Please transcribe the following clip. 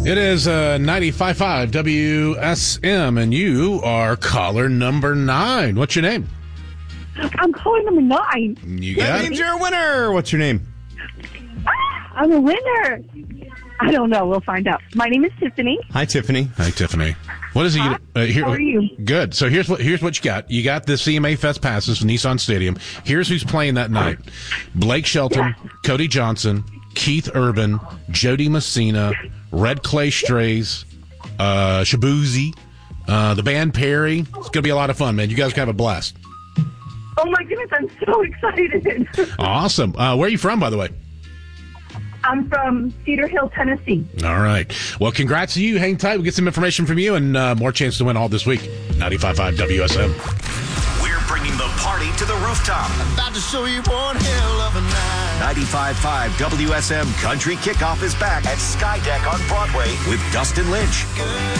It is 95.5 WSM, and you are caller number 9. What's your name? I'm caller number 9. You That got means it? you're a winner. What's your name? I'm a winner. I don't know. We'll find out. My name is Tiffany. Hi, Tiffany. Hi, Tiffany. What is it? Hi. How are you? Good. So here's what you got. You got the CMA Fest passes from Nissan Stadium. Here's who's playing that night: Blake Shelton, Cody Johnson, Keith Urban, Jody Messina, Red Clay Strays, Shabuzi, the band Perry. It's gonna be a lot of fun, man. You guys can have a blast. Oh my goodness, I'm so excited. Awesome. Where are you from, by the way? I'm from Cedar Hill, Tennessee. All right. Well, congrats to you. Hang tight. We'll get some information from you and more chance to win all this week. 95.5 WSM. We're bringing the party to the rooftop. About to show you one hell of a night. 95.5 WSM Country Kickoff is back at Skydeck on Broadway with Dustin Lynch.